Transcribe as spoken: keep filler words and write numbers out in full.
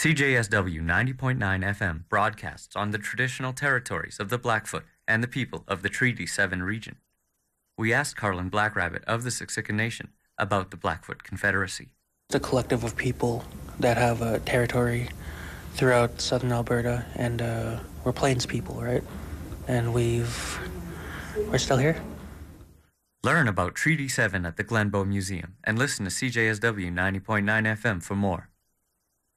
C J S W ninety point nine F M broadcasts on the traditional territories of the Blackfoot and the people of the Treaty seven region. We asked Carlin Blackrabbit of the Siksika Nation about the Blackfoot Confederacy. It's a collective of people that have a territory throughout southern Alberta, and uh, we're Plains people, right? And we've, we're still here. Learn about Treaty seven at the Glenbow Museum and listen to C J S W ninety point nine F M for more.